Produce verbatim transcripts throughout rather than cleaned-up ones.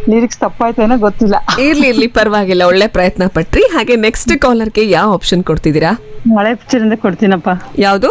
Lyrics ತಪ್ಪಾಯ್ತೇನೋ ಗೊತ್ತಿಲ್ಲ. ಇರ್ಲಿ ಇರ್ಲಿ ಪರವಾಗಿಲ್ಲ, ಒಳ್ಳೆ ಪ್ರಯತ್ನ ಪಟ್ರಿ. ಹಾಗೆ ನೆಕ್ಸ್ಟ್ ಕಾಲರ್ಗೆ ಯಾವ ಆಪ್ಷನ್ ಕೊಡ್ತಿದ್ದೀರಾ? ಮಳೆ ಪಿಕ್ಚರ್ ಇಂದ ಕೊಡ್ತೀನಪ್ಪ. ಯಾವುದು?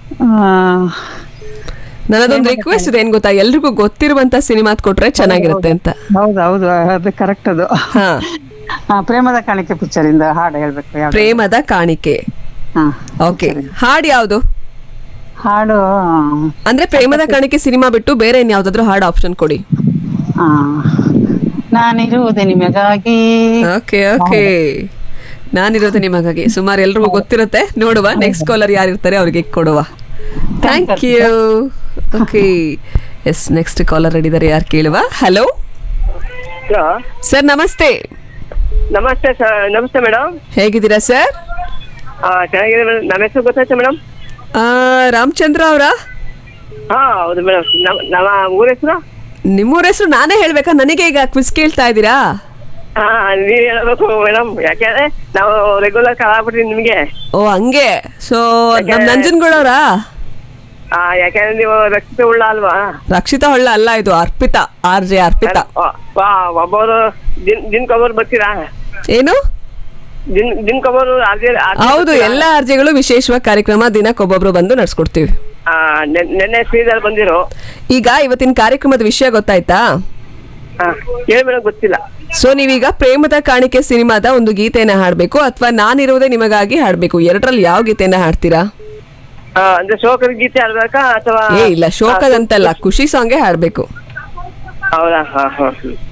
ನನ್ನದೊಂದು ರಿಕ್ವೆಸ್ಟ್ ಇದೆ, ಏನ್ ಗೊತ್ತಾ, ಎಲ್ರಿಗೂ ಗೊತ್ತಿರುವಂತ ಸಿನಿಮಾ ಕೊಟ್ರೆ ಚೆನ್ನಾಗಿರುತ್ತೆ ಅಂತ. ಹೌದು ಹೌದು, ಅದು ಕರೆಕ್ಟ್. ಅದು ಹಾ, ಪ್ರೇಮದ ಕಾಣಿಕೆ ಪಿಕ್ಚರ್ ಇಂದ ಹಾಡು ಹೇಳ್ಬೇಕು. ಯಾವ್ದು? ಪ್ರೇಮದ ಕಾಣಿಕೆ. ಹಾ, ಓಕೆ, ಹಾಡು ಯಾವುದು? ಹಾಡು ಅಂದ್ರೆ ಪ್ರೇಮದ ಕಾಣಿಕೆ ಸಿನಿಮಾ ಬಿಟ್ಟು ಬೇರೆ ಇನ್ ಯಾವ್ದಾದ್ರು ಹಾಡು ಆಪ್ಷನ್ ಕೊಡಿ. ಆ, ನಾನಿರುವುದೇ ನಿಮಗಾಗಿ. ಓಕೆ ಓಕೆ, ನಾನಿರೋದು ನಿಮಗಾಗಿ ಸುಮಾರು ಎಲ್ರಿಗೂ ಗೊತ್ತಿರುತ್ತೆ. ನೋಡುವ ನೆಕ್ಸ್ಟ್ ಕಾಲರ್ ಯಾರಿರ್ತಾರೆ ಅವ್ರಿಗೆ ಕೊಡುವ. Thank you. Okay, S, next collar ರೆಡಿದ್ದಾರೆ, ಯಾರು ಕೇಳುವ. ಹಲೋ ಹಲೋ ಸರ್, ನಮಸ್ತೆ. ನಮಸ್ತೆ ಸರ್. ನಮಸ್ತೆ ಮೇಡಮ್, ಹೇಗಿದ್ದೀರಾ ಸರ್? ಚೆನ್ನಾಗಿದೆ ಮೇಡಮ್. ನಮ್ಮ ಹೆಸರು ಗೊತ್ತಾಯ್ತಾ ಮೇಡಮ್? ರಾಮಚಂದ್ರ ಅವರ? ಹಾ ಹೌದು ಮೇಡಮ್. ನಮ್ಮ ಊರ ಹೆಸರು? ನಿಮ್ಮೂರ ಹೆಸರು ನಾನೇ ಹೇಳ್ಬೇಕಾ? ನನಗೆ ಈಗ ಕ್ವಿಸ್ ಕೇಳ್ತಾ ಇದ್ದೀರಾ? ಹಾ, ನೀವ್ ಹೇಳ್ಬೇಕು ಮೇಡಮ್, ಯಾಕೆಂದ್ರೆ ನಾವು ರೆಗ್ಯುಲರ್ ಕಾಲ್ ಆಗ್ಬಿಟ್ರಿ ನಿಮ್ಗೆ. ಓ ಹಂಗೆ. ಸೊ ನಮ್ ನಂಜನಗೂಡ ಅವರಾ? ಹಾ, ಯಾಕೆಂದ್ರೆ ನೀವು ರಕ್ಷಿತ ಉಳ್ಳ ಅಲ್ವಾ? ರಕ್ಷಿತಾ ಹೊಳ್ಳ ಅಲ್ಲ, ಇದು ಅರ್ಪಿತಾ, ಆರ್ ಜೆ ಅರ್ಪಿತಾ. ಒಬ್ಬರು ದಿನ್ ದಿನಕ್ಕೊಬ್ಬರು ಬರ್ತೀರಾ? ಏನು ದಿನ್ ದಿನಕ್ಕೊಬ್ಬರು ಅರ್ಜಿ? ಹೌದು, ಎಲ್ಲ ಅರ್ಜಿಗಳು ವಿಶೇಷವಾಗಿ ಕಾರ್ಯಕ್ರಮ ದಿನಕ್ಕೊಬ್ಬೊಬ್ರು ಬಂದು ನಡ್ಸ್ಕೊಡ್ತೀವಿ. ನೆನ್ನೆ ಶ್ರೀಧರ್ ಬಂದಿರೋ. ಈಗ ಇವತ್ತಿನ ಕಾರ್ಯಕ್ರಮದ ವಿಷಯ ಗೊತ್ತಾಯ್ತಾ? ಹಾ, ಹೇಳಿ ಮೇಡಮ್, ಗೊತ್ತಿಲ್ಲ. ಸೊ ನೀವೀಗ ಪ್ರೇಮದ ಕಾಣಿಕೆ ಸಿನಿಮಾದ ಒಂದು ಗೀತೆಯನ್ನ ಹಾಡ್ಬೇಕು ಅಥವಾ ನಾನಿರುವುದೇ ನಿಮಗಾಗಿ ಹಾಡ್ಬೇಕು. ಎರಡರಲ್ಲಿ ಯಾವ ಗೀತೆಯನ್ನ ಹಾಡ್ತೀರಾ? ಅಂದ್ರೆ ಶೋಕದ ಗೀತೆ ಆಡ್ಬೇಕಾ ಅಥವಾ? ಏ ಇಲ್ಲ, ಶೋಕದಂತಲ್ಲ, ಖುಷಿ ಸಾಂಗೇ ಹಾಡ್ಬೇಕು. ಹೌದಾ? ಹಾ ಹಾ,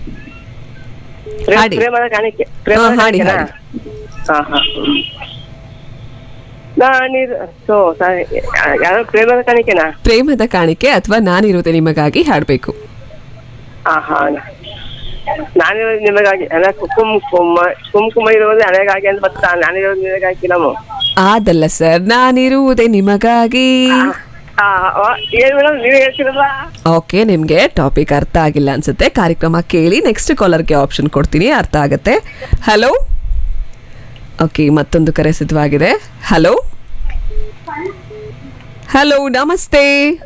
ಹಾಡಿ. ಪ್ರೇಮದ ಕಾಣಿಕೆ. ಹಾ, ಹಾಡಿ ಹಾಡಿ. ಹಾ ಹಾ, ನಾನಿರು ಸೊ ಯಾರು ಪ್ರೇಮದ ಕಾಣಿಕೆನಾ? ಪ್ರೇಮದ ಕಾಣಿಕೆ ಅಥವಾ ನಾನಿರುವುದೇ ನಿಮಗಾಗಿ ಹಾಡ್ಬೇಕು. ಹಾ ಹಾ, ನಾನಿರೋದು ನಿಮಗಾಗಿ. ಅಂದ್ರೆ ಕುಂಕುಮ ಕುಮ ಕುಂಕುಮ ಇರುವುದು ಹಣೆಗಾಗಿ ಅಂತ ಬರ್ತಾ, ನಾನಿರೋದು ನಿಮಗಾಗಿ ನಾವು. ಅದಲ್ಲ ಸರ್, ನಾನಿರುವುದೇ ನಿಮಗಾಗಿ. ಏನ್ ಮೇಡಮ್ ನೀವೇ ಹೇಳ್ತಿರಲ್ಲ? ಓಕೆ, ನಿಮ್ಗೆ ಟಾಪಿಕ್ ಅರ್ಥ ಆಗಿಲ್ಲ ಅನ್ಸುತ್ತೆ. ಕಾರ್ಯಕ್ರಮ ಕೇಳಿ, ನೆಕ್ಸ್ಟ್ ಕಾಲರ್ಗೆ ಆಪ್ಷನ್ ಕೊಡ್ತೀನಿ, ಅರ್ಥ ಆಗತ್ತೆ. ಹಲೋ. ಓಕೆ, ಮತ್ತೊಂದು ಕರೆ ಸಿದ್ಧವಾಗಿದೆ. ಹಲೋ ಹಲೋ, ನಮಸ್ತೆ.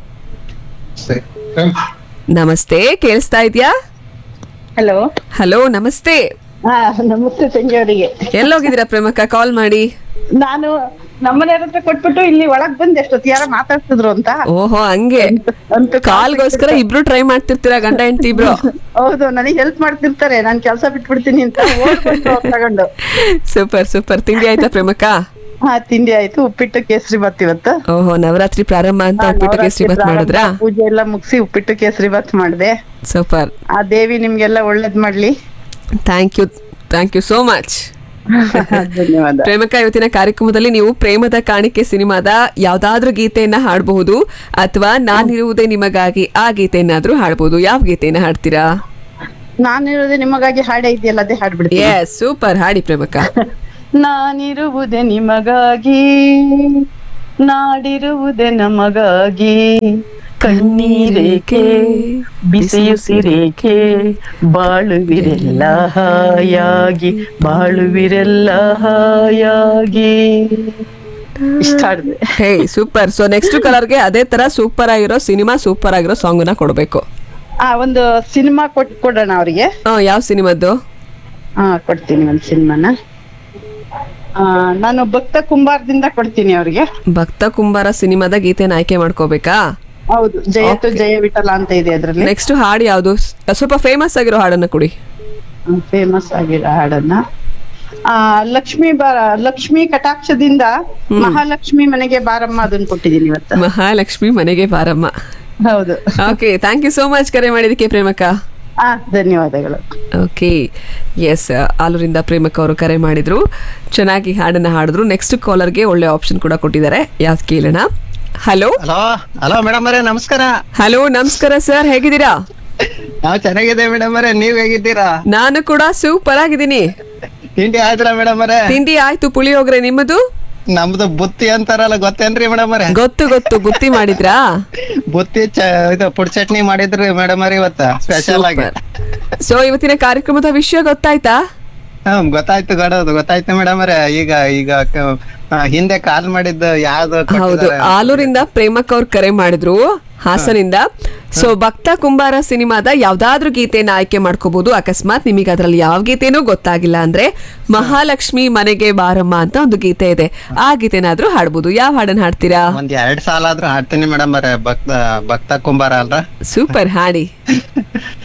ನಮಸ್ತೆ, ಕೇಳಿಸ್ತಾ ಇದ್ಯಾ? ಹಲೋ ಹಲೋ, ನಮಸ್ತೆ. ಹಾ, ನಮಸ್ತೆ ತಂಗಿ ಅವರಿಗೆ. ಎಲ್ಲೋಗಿದ್ದೀರಾ ಪ್ರೇಮಕ್ಕ? ಕಾಲ್ ಮಾಡಿ. ನಾನು ನಮ್ಮನೆ ಹತ್ರ ಕೊಟ್ಬಿಟ್ಟು ಇಲ್ಲಿ ಒಳಗ್ ಬಂದ್ ಎಷ್ಟೊತ್ತು ಯಾರ ಮಾತಾಡ್ತಿದ್ರು ಅಂತ. ಓಹೋ ಹಂಗೆ, ಕಾಲ್ಗೋಸ್ಕರ ಇಬ್ರು ಟ್ರೈ ಮಾಡ್ತಿರ್ತೀರಾ, ಗಂಡ ಹೆಂಡತಿ ಇಬ್ರು? ಹೌದು, ನನಗೆ ಹೆಲ್ಪ್ ಮಾಡ್ತಿರ್ತಾರೆ, ನಾನ್ ಕೆಲ್ಸ ಬಿಟ್ಬಿಡ್ತೀನಿ ಅಂತ ತಗೊಂಡು. Super super. ತಿಂಡಿ ಆಯ್ತಾ ಪ್ರೇಮಕ್ಕ? ಹಾ, ತಿಂಡಿ ಆಯ್ತು. ಉಪ್ಪಿಟ್ಟು ಕೇಸರಿ ಬಾತ್ ಇವತ್ತು. ಓಹೋ, ನವರಾತ್ರಿ ಪ್ರಾರಂಭ ಅಂತ ಉಪ್ಪಿಟ್ಟು ಕೇಸರಿ ಬಾತ್ ಮಾಡಿದ್ರಾ? ಪೂಜೆ ಎಲ್ಲ ಮುಗಿಸಿ ಉಪ್ಪಿಟ್ಟು ಕೇಸರಿ ಬಾತ್ ಮಾಡಿದೆ. ಸೂಪರ್. ಆ ದೇವಿ ನಿಮ್ಗೆಲ್ಲ ಒಳ್ಳೇದ್ ಮಾಡ್ಲಿ. Thank you, thank you so much. ಧನ್ಯವಾದ. ಪ್ರೇಮಕ್ಕ, ಇವತ್ತಿನ ಕಾರ್ಯಕ್ರಮದಲ್ಲಿ ನೀವು ಪ್ರೇಮದ ಕಾಣಿಕೆ ಸಿನಿಮಾದ ಯಾವ್ದಾದ್ರೂ ಗೀತೆಯನ್ನ ಹಾಡಬಹುದು ಅಥವಾ ನಾನಿರುವುದೇ ನಿಮಗಾಗಿ ಆ ಗೀತೆಯನ್ನಾದ್ರೂ ಹಾಡಬಹುದು. ಯಾವ ಗೀತೆಯನ್ನ ಹಾಡ್ತೀರಾ? ನಾನಿರುವುದೇ ನಿಮಗಾಗಿ ಹಾಡೇ ಇದೆಯಲ್ಲ, ಅದೇ ಹಾಡ್ಬಿಡ್ತೀನಿ. ಎಸ್, ಸೂಪರ್, ಹಾಡಿ ಪ್ರೇಮಕ್ಕ. ನಾನಿರುವುದೇ ನಿಮಗಾಗಿ, ನಾಡಿರುವುದೇ ನಮಗಾಗಿ, ಕಣ್ಣೀರೇಕೆ ಬಿಸಿಯುಸಿರೇಕೆ, ಬಾಳುವಿರೆಲ್ಲ ಹಾಯಾಗಿ, ಬಾಳುವಿರೆಲ್ಲ ಹಾಯಾಗಿ. ಇಷ್ಟ ಹಾಡಿದೆ. ಹೇ ಸೂಪರ್. ಸೊ ನೆಕ್ಸ್ಟ್ ಕಲರ್ಗೆ ಅದೇ ತರ ಸೂಪರ್ ಆಗಿರೋ ಸಿನಿಮಾ, ಸೂಪರ್ ಆಗಿರೋ ಸಾಂಗ್ ನ ಕೊಡ್ಬೇಕು. ಆ ಒಂದು ಸಿನಿಮಾ ಕೊಟ್ ಕೊಡೋಣ ಅವ್ರಿಗೆ. ಹಾ, ಯಾವ ಸಿನಿಮಾದ್ದು? ಹಾ, ಕೊಡ್ತೀನಿ ಒಂದು ಸಿನಿಮಾನ. ಆ ನಾನು ಭಕ್ತ ಕುಂಬಾರದಿಂದ ಕೊಡ್ತೀನಿ ಅವ್ರಿಗೆ. ಭಕ್ತ ಕುಂಬಾರ ಸಿನಿಮಾದ ಗೀತೆನ ಆಯ್ಕೆ ಮಾಡ್ಕೋಬೇಕಾ? ಹೌದು, ಜಯತು ಜಯ ವಿಠಲ ಅಂತ ಇದೆ ಅದ್ರಲ್ಲಿ. ನೆಕ್ಸ್ಟ್ ಹಾಡು ಯಾವ್ದು? ಸ್ವಲ್ಪ ಫೇಮಸ್ ಆಗಿರೋ ಹಾಡನ್ನ ಕೊಡಿ. ಫೇಮಸ್ ಆಗಿರೋ ಹಾಡನ್ನ ಆ ಲಕ್ಷ್ಮಿ ಬಾರ ಲಕ್ಷ್ಮಿ ಕಟಾಕ್ಷದಿಂದ ಮಹಾಲಕ್ಷ್ಮಿ ಮನೆಗೆ ಬಾರಮ್ಮ ಅದನ್ನ ಕೊಟ್ಟಿದ್ದೀನಿ ಇವತ್ತು. ಮಹಾಲಕ್ಷ್ಮಿ ಮನೆಗೆ ಬಾರಮ್ಮ. ಹೌದು. Okay, thank you so much ಕರೆ ಮಾಡಿದಕ್ಕೆ ಪ್ರೇಮಕ್ಕ. ಆ ಧನ್ಯವಾದಗಳು. ಓಕೆ, ಎಸ್, ಆಲೂರಿಂದ ಪ್ರೇಮಕ್ಕ ಅವರು ಕರೆ ಮಾಡಿದ್ರು, ಚೆನ್ನಾಗಿ ಹಾಡನ್ನ ಹಾಡಿದ್ರು. ನೆಕ್ಸ್ಟ್ ಕಾಲರ್ಗೆ ಒಳ್ಳೆ ಆಪ್ಷನ್ ಕೂಡ ಕೊಟ್ಟಿದ್ದಾರೆ, ಯಾವ್ದು ಕೇಳೋಣ. ಹಲೋ ಹಲೋ ಹಲೋ ಮೇಡಮ್ ಅವರೇ, ನಮಸ್ಕಾರ. ಹಲೋ, ನಮಸ್ಕಾರ ಸರ್, ಹೇಗಿದ್ದೀರಾ? ನಾವು ಚೆನ್ನಾಗಿದೆ ಮೇಡಮ್ ಅವರೇ, ನೀವ್ ಹೇಗಿದ್ದೀರಾ? ನಾನು ಕೂಡ ಸೂಪರ್ ಆಗಿದ್ದೀನಿ. ತಿಂಡಿ ಆಯ್ತರ ಮೇಡಮ್ ಅವರೇ? ತಿಂಡಿ ಆಯ್ತು, ಪುಳಿಯೋಗರೆ. ನಿಮ್ಮದು? ನಮ್ದು ಬುತ್ತಿ ಅಂತಾರಲ್ಲ, ಗೊತ್ತೇನ್ರಿ ಮೇಡಮ್ ಅವರೇ? ಗೊತ್ತು ಗೊತ್ತು, ಬುತ್ತಿ ಮಾಡಿದ್ರಾ? ಬುತ್ತಿ ಇದು ಪುಡ್ ಚಟ್ನಿ ಮಾಡಿದ್ರಿ ಮೇಡಮ್ ಅವರೇ ಇವತ್ತ ಸ್ಪೆಷಲ್ ಆಗಿ. ಸೊ ಇವತ್ತಿನ ಕಾರ್ಯಕ್ರಮದ ವಿಷಯ ಗೊತ್ತಾಯ್ತಾ? ಹ್ಮ್ ಗೊತ್ತಾಯ್ತು ಗೊಡೋದು ಗೊತ್ತಾಯ್ತು ಮೇಡಮ್ ಅವರೇ. ಈಗ ಈಗ ಕ- ಆ, ಹಿಂದೆ ಕಾಲ್ ಮಾಡಿದ್ದು ಯಾವ್ದು ಹೌದು, ಕೊಟ್ಟಿದ್ದಾರೆ? ಆಲೂರಿಂದ ಪ್ರೇಮಕ್ ಅವ್ರು ಕರೆ ಮಾಡಿದ್ರು ಹಾಸನಿಂದ. ಸೊ ಭಕ್ತ ಕುಂಬಾರ ಸಿನಿಮಾದ ಯಾವ್ದಾದ್ರು ಗೀತೆನ ಆಯ್ಕೆ ಮಾಡ್ಕೋಬಹುದು. ಅಕಸ್ಮಾತ್ ನಿಮಗೆ ಅದ್ರಲ್ಲಿ ಯಾವ ಗೀತೆನೂ ಗೊತ್ತಾಗಿಲ್ಲ ಅಂದ್ರೆ ಮಹಾಲಕ್ಷ್ಮಿ ಮನೆಗೆ ಬಾರಮ್ಮ ಅಂತ ಒಂದು ಗೀತೆ ಇದೆ, ಆ ಗೀತೆನಾದ್ರೂ ಹಾಡ್ಬೋದು. ಯಾವ ಹಾಡನ್ನ ಹಾಡ್ತೀರಾ? ಒಂದ್ ಎರಡ್ ಸಾಲ ಆದ್ರೂ ಹಾಡ್ತೀನಿ ಮೇಡಮ್ ಅವರೇ. ಭಕ್ತ ಭಕ್ತ ಕುಂಬಾರ ಅಲ್ರ? ಸೂಪರ್, ಹಾಡಿ.